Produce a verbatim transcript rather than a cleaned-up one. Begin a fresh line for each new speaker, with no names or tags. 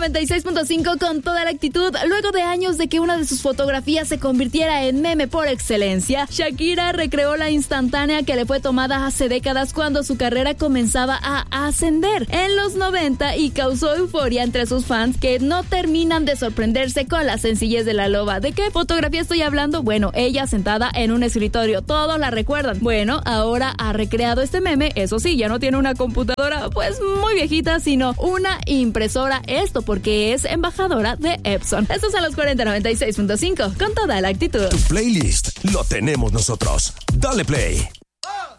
noventa y seis punto cinco con toda la actitud. Luego de años de que una de sus fotografías se convirtiera en meme por excelencia, Shakira recreó la instantánea que le fue tomada hace décadas cuando su carrera comenzaba a ascender en los noventa y causó euforia entre sus fans que no terminan de sorprenderse con la sencillez de la loba. ¿De qué fotografía estoy hablando? Bueno, ella sentada en un escritorio. Todos la recuerdan. Bueno, ahora ha recreado este meme. Eso sí, ya no tiene una computadora pues muy viejita, sino una impresora. Esto porque es embajadora de Epson. Estos son los cuarenta noventa y seis punto cinco con toda la actitud.
Tu playlist lo tenemos nosotros. Dale play.